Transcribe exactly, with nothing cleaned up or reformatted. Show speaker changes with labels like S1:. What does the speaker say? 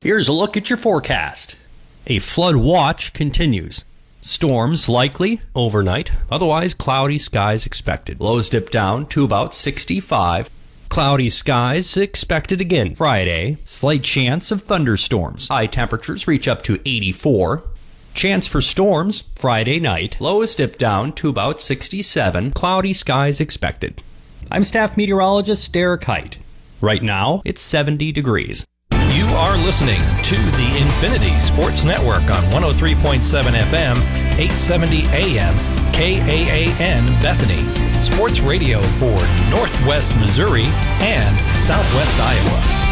S1: Here's a look at your forecast. A flood watch continues. Storms likely overnight, otherwise cloudy skies expected. Lows dip down to about sixty-five. Cloudy skies expected again Friday. Slight chance of thunderstorms. High temperatures reach up to eighty-four. Chance for storms Friday night. Lows dip down to about sixty-seven. Cloudy skies expected. I'm staff meteorologist Derek Height. Right now, it's seventy degrees.
S2: You are listening to the Infinity Sports Network on one oh three point seven F M, eight seventy A M, K A A N Bethany. Sports radio for Northwest Missouri and Southwest Iowa.